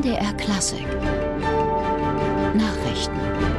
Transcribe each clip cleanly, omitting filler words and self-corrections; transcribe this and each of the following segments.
NDR Klassik Nachrichten.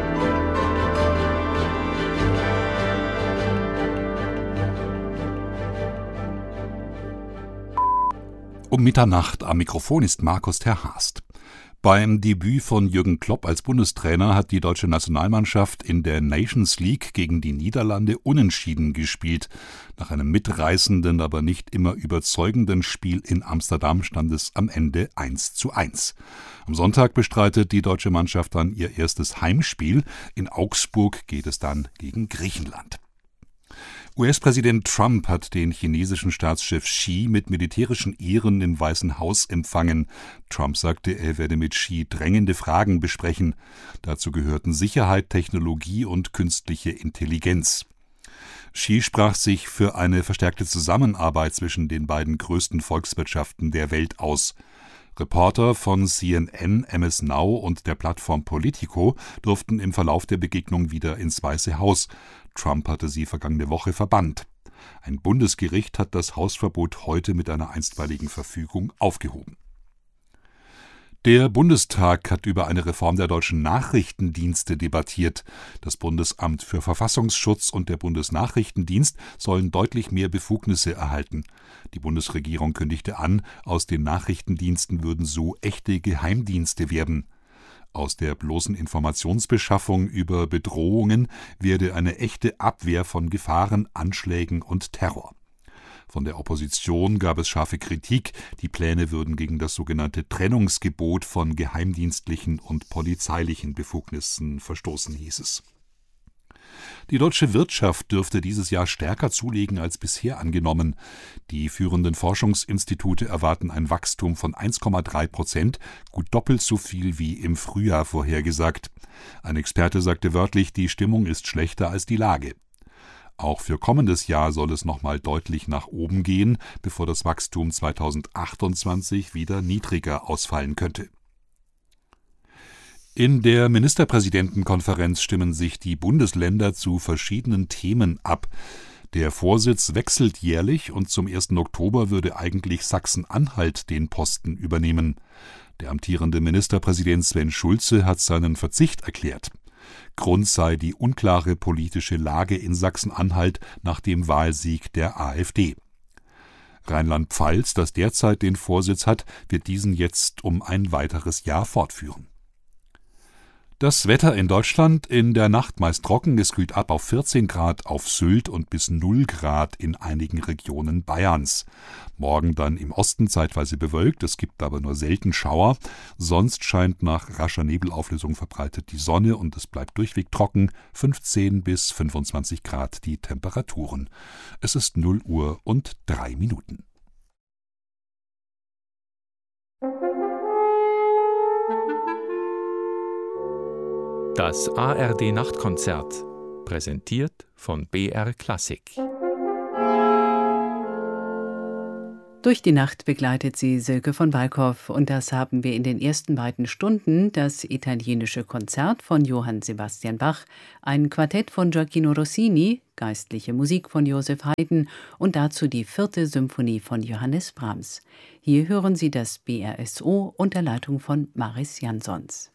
Um Mitternacht am Mikrofon ist Markus Terhast. Beim Debüt von Jürgen Klopp als Bundestrainer hat die deutsche Nationalmannschaft in der Nations League gegen die Niederlande unentschieden gespielt. Nach einem mitreißenden, aber nicht immer überzeugenden Spiel in Amsterdam stand es am Ende 1:1. Am Sonntag bestreitet die deutsche Mannschaft dann ihr erstes Heimspiel. In Augsburg geht es dann gegen Griechenland. US-Präsident Trump hat den chinesischen Staatschef Xi mit militärischen Ehren im Weißen Haus empfangen. Trump sagte, er werde mit Xi drängende Fragen besprechen. Dazu gehörten Sicherheit, Technologie und künstliche Intelligenz. Xi sprach sich für eine verstärkte Zusammenarbeit zwischen den beiden größten Volkswirtschaften der Welt aus. Reporter von CNN, MS Now und der Plattform Politico durften im Verlauf der Begegnung wieder ins Weiße Haus. Trump hatte sie vergangene Woche verbannt. Ein Bundesgericht hat das Hausverbot heute mit einer einstweiligen Verfügung aufgehoben. Der Bundestag hat über eine Reform der deutschen Nachrichtendienste debattiert. Das Bundesamt für Verfassungsschutz und der Bundesnachrichtendienst sollen deutlich mehr Befugnisse erhalten. Die Bundesregierung kündigte an, aus den Nachrichtendiensten würden so echte Geheimdienste werden. Aus der bloßen Informationsbeschaffung über Bedrohungen werde eine echte Abwehr von Gefahren, Anschlägen und Terror. Von der Opposition gab es scharfe Kritik, die Pläne würden gegen das sogenannte Trennungsgebot von geheimdienstlichen und polizeilichen Befugnissen verstoßen, hieß es. Die deutsche Wirtschaft dürfte dieses Jahr stärker zulegen als bisher angenommen. Die führenden Forschungsinstitute erwarten ein Wachstum von 1,3%, gut doppelt so viel wie im Frühjahr vorhergesagt. Ein Experte sagte wörtlich, die Stimmung ist schlechter als die Lage. Auch für kommendes Jahr soll es nochmal deutlich nach oben gehen, bevor das Wachstum 2028 wieder niedriger ausfallen könnte. In der Ministerpräsidentenkonferenz stimmen sich die Bundesländer zu verschiedenen Themen ab. Der Vorsitz wechselt jährlich und zum 1. Oktober würde eigentlich Sachsen-Anhalt den Posten übernehmen. Der amtierende Ministerpräsident Sven Schulze hat seinen Verzicht erklärt. Grund sei die unklare politische Lage in Sachsen-Anhalt nach dem Wahlsieg der AfD. Rheinland-Pfalz, das derzeit den Vorsitz hat, wird diesen jetzt um ein weiteres Jahr fortführen. Das Wetter in Deutschland: in der Nacht meist trocken, es kühlt ab auf 14 Grad auf Sylt und bis 0 Grad in einigen Regionen Bayerns. Morgen dann im Osten zeitweise bewölkt, es gibt aber nur selten Schauer. Sonst scheint nach rascher Nebelauflösung verbreitet die Sonne und es bleibt durchweg trocken, 15 bis 25 Grad die Temperaturen. Es ist 0 Uhr und 3 Minuten. Das ARD-Nachtkonzert, präsentiert von BR Klassik. Durch die Nacht begleitet sie Silke von Walkhoff und das haben wir in den ersten beiden Stunden: das italienische Konzert von Johann Sebastian Bach, ein Quartett von Gioacchino Rossini, geistliche Musik von Joseph Haydn und dazu die 4. Symphonie von Johannes Brahms. Hier hören Sie das BRSO unter Leitung von Maris Jansons.